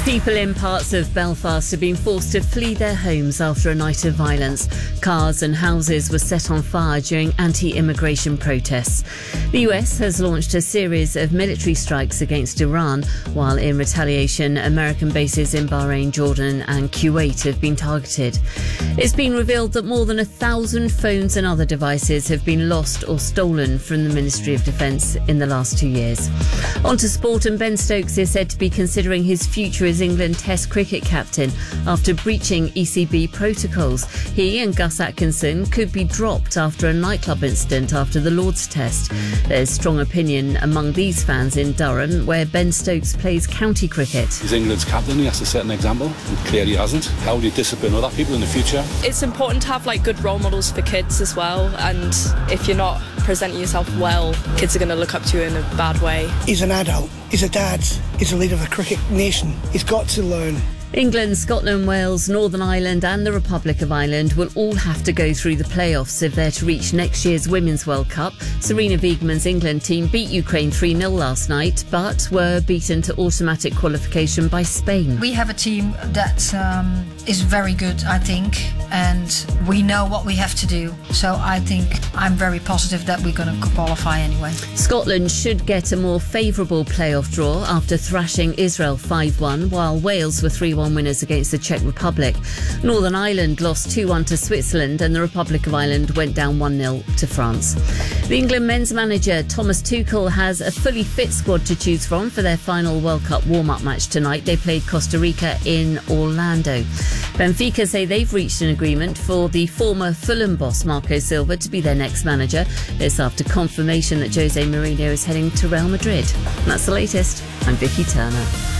People in parts of Belfast have been forced to flee their homes after a night of violence. Cars and houses were set on fire during anti-immigration protests. The US has launched a series of military strikes against Iran, while in retaliation, American bases in Bahrain, Jordan and Kuwait have been targeted. It's been revealed that more than 1,000 phones and other devices have been lost or stolen from the Ministry of Defence in the last 2 years. On to sport, and Ben Stokes is said to be considering his future as England Test cricket captain after breaching ECB protocols. He and Gus Atkinson could be dropped after a nightclub incident after the Lord's Test. There's strong opinion among these fans in Durham, where Ben Stokes plays county cricket. He's England's captain, he has to set an example, and clearly he hasn't. How do you discipline other people in the future? It's important to have good role models for kids as well, and if you're not presenting yourself well, kids are going to look up to you in a bad way. He's an adult, he's a dad, he's a leader of the cricket nation. He's got to learn. England, Scotland, Wales, Northern Ireland and the Republic of Ireland will all have to go through the playoffs if they're to reach next year's Women's World Cup. Sarina Wiegman's England team beat Ukraine 3-0 last night, but were beaten to automatic qualification by Spain. We have a team that is very good, I think, and we know what we have to do. So I think I'm very positive that we're going to qualify anyway. Scotland should get a more favourable playoff draw after thrashing Israel 5-1, while Wales were 3-1 winners against the Czech Republic. Northern Ireland lost 2-1 to Switzerland, and the Republic of Ireland went down 1-0 to France. The England men's manager Thomas Tuchel has a fully fit squad to choose from for their final World Cup warm-up match tonight. They played Costa Rica in Orlando. Benfica say they've reached an agreement for the former Fulham boss Marco Silva to be their next manager. This after confirmation that Jose Mourinho is heading to Real Madrid. And that's the latest. I'm Vicky Turner.